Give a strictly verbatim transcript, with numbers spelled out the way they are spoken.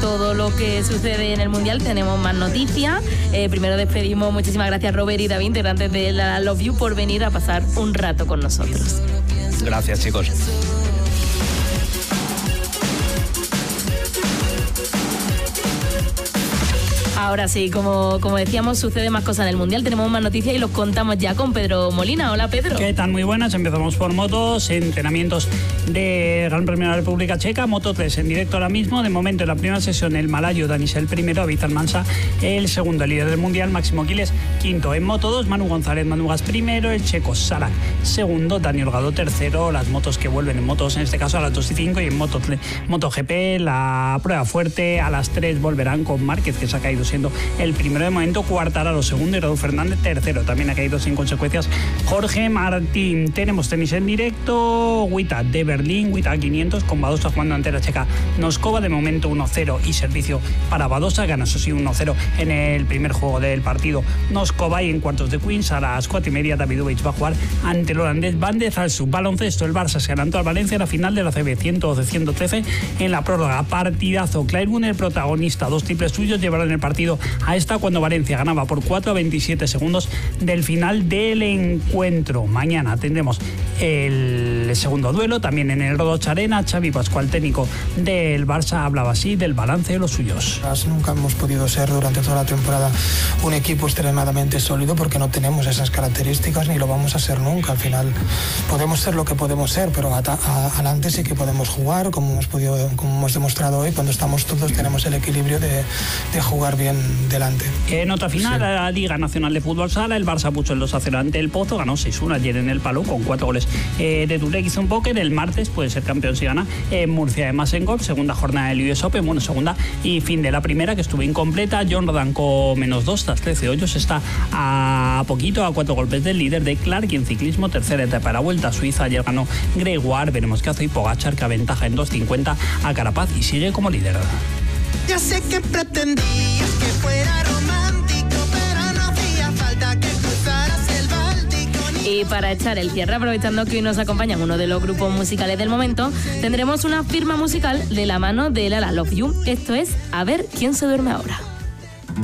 todo lo que sucede en el Mundial tenemos más noticias. Eh, primero despedimos, muchísimas gracias Robert y David, integrantes de la Love You, por venir a pasar un rato con nosotros. Gracias, chicos. Ahora sí, como, como decíamos, sucede más cosas en el Mundial, tenemos más noticias y los contamos ya con Pedro Molina. Hola, Pedro. ¿Qué tal? Muy buenas. Empezamos por motos, entrenamientos de Gran Premio de la República Checa, Moto tres en directo ahora mismo. De momento, en la primera sesión, el malayo Danis el primero, Avizar Mansa el segundo, el líder del Mundial, Máximo Quiles quinto. En Moto dos, Manu González Manugas primero, el checo Sarak segundo, Dani Holgado tercero. Las motos que vuelven en motos, en este caso a las dos y cinco, y en Moto, MotoGP, la prueba fuerte, a las tres volverán con Márquez, que se ha caído siendo el primero de momento, Quartararo segundo y Raúl Fernández tercero. También ha caído sin consecuencias Jorge Martín. Tenemos tenis en directo, Wita de Berlín, Wita quinientos, con Badosa jugando ante la checa Noskova, de momento uno cero y servicio para Badosa, gana eso sí uno cero en el primer juego del partido Noskova. Y en cuartos de Queens a las cuatro y media Davidovich va a jugar ante el holandés Van de Zalsu. Baloncesto, el Barça se adelantó al Valencia en la final de la C B, ciento doce a ciento trece en la prórroga. Partidazo, Clairewood el protagonista, dos triples suyos llevaron el partido a esta cuando Valencia ganaba por cuatro a veintisiete segundos del final del encuentro. Mañana tendremos el segundo duelo también en el Rodoch Arena. Xavi Pascual, técnico del Barça, hablaba así del balance de los suyos. Nunca hemos podido ser durante toda la temporada un equipo extremadamente sólido porque no tenemos esas características ni lo vamos a ser nunca. Al final podemos ser lo que podemos ser, pero adelante sí que podemos jugar, como hemos podido, como hemos demostrado hoy. Cuando estamos todos tenemos el equilibrio de, de jugar bien delante. En otra final, sí. La Liga Nacional de Fútbol Sala, el Barça puso el dos a cero ante el Pozo, ganó seis uno ayer en el Palau con cuatro goles eh, de Durek. Hizo un póker, el martes puede ser campeón si gana en Murcia. Además en golf, segunda jornada del U S Open, bueno, segunda y fin de la primera, que estuvo incompleta. John Rodan con menos dos tras trece hoyos, está a poquito, a cuatro golpes del líder de Clark. Y en ciclismo, tercera etapa de la Vuelta a Suiza, ayer ganó Gregoire, veremos qué hace y Pogačar, que aventaja en dos cincuenta a Carapaz y sigue como líder. Ya sé que pretendías que fuera romántico, pero no hacía falta que cruzaras el Báltico. Y para echar el cierre, aprovechando que hoy nos acompaña uno de los grupos musicales del momento, tendremos una firma musical de la mano de La Love You. Esto es A ver quién se duerme ahora.